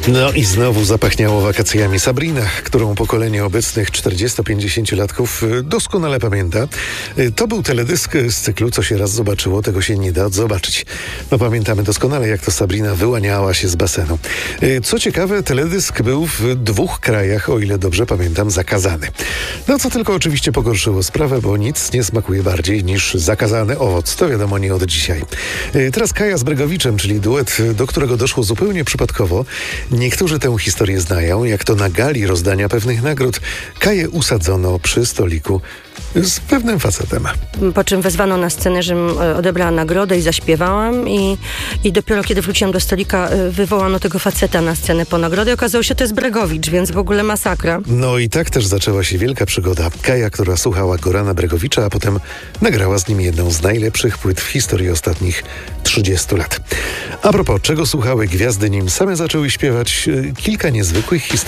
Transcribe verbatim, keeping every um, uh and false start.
No i znowu zapachniało wakacjami. Sabrina, którą pokolenie obecnych czterdziesto-pięćdziesięciolatków doskonale pamięta. To był teledysk z cyklu Co się raz zobaczyło, tego się nie da odzobaczyć. No pamiętamy doskonale, jak to Sabrina wyłaniała się z basenu. Co ciekawe, teledysk był w dwóch krajach, o ile dobrze pamiętam, zakazany. No co tylko oczywiście pogorszyło sprawę, bo nic nie smakuje bardziej niż zakazany owoc. To wiadomo nie od dzisiaj. Teraz Kaja z Bregowiczem, czyli duet, do którego doszło zupełnie przypadkowo. Niektórzy tę historię znają, jak to na gali rozdania pewnych nagród Kaję usadzono przy stoliku z pewnym facetem. Po czym wezwano na scenę, żebym odebrała nagrodę i zaśpiewałam i, i dopiero kiedy wróciłam do stolika, wywołano tego faceta na scenę po nagrodę i okazało się, że to jest Bregowicz, więc w ogóle masakra. No i tak też zaczęła się wielka przygoda. Kaja, która słuchała Gorana Bregowicza, a potem nagrała z nim jedną z najlepszych płyt w historii ostatnich trzydziestu lat. A propos, czego słuchały gwiazdy, nim same zaczęły śpiewać, kilka niezwykłych historii